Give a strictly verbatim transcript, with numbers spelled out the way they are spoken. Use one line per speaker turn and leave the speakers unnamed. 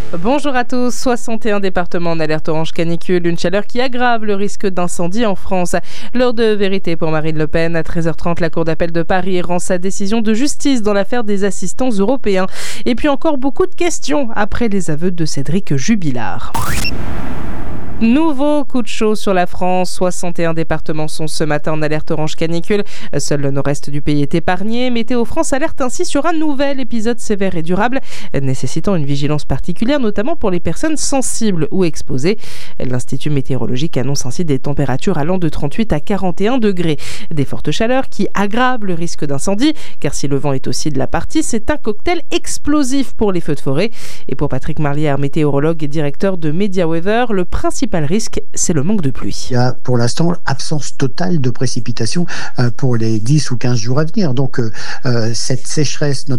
Bonjour à tous, soixante et un départements en alerte orange canicule, une chaleur qui aggrave le risque d'incendie en France. L'heure de vérité pour Marine Le Pen. À treize heures trente, la Cour d'appel de Paris rend sa décision de justice dans l'affaire des assistants européens. Et puis encore beaucoup de questions après les aveux de Cédric Jubilard. Nouveau coup de chaud sur la France. soixante et un départements sont ce matin en alerte orange canicule. Seul le nord-est du pays est épargné. Météo France alerte ainsi sur un nouvel épisode sévère et durable, nécessitant une vigilance particulière, notamment pour les personnes sensibles ou exposées. L'Institut météorologique annonce ainsi des températures allant de trente-huit à quarante et un degrés. Des fortes chaleurs qui aggravent le risque d'incendie, car si le vent est aussi de la partie, c'est un cocktail explosif pour les feux de forêt. Et pour Patrick Marlière, météorologue et directeur de MediaWeather, le principal Le risque, c'est le manque de pluie.
Il y a pour l'instant absence totale de précipitations euh, pour les dix ou quinze jours à venir. Donc euh, euh, cette sécheresse,